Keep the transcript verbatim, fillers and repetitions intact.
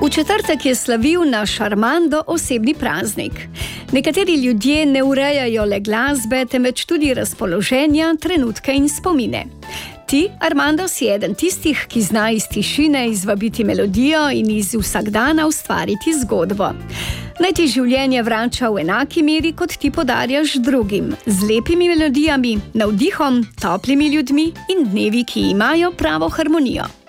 V četrtek je slavil naš Armando osebni praznik. Nekateri ljudje ne urejajo le glasbe, temveč tudi razpoloženja, trenutke in spomine. Ti, Armando, si eden tistih, ki zna iz tišine izvabiti melodijo in iz vsakdana ustvariti zgodbo. Naj ti življenje vrača v enaki meri, kot ti podarjaš drugim, z lepimi melodijami, navdihom, toplimi ljudmi in dnevi, ki imajo pravo harmonijo.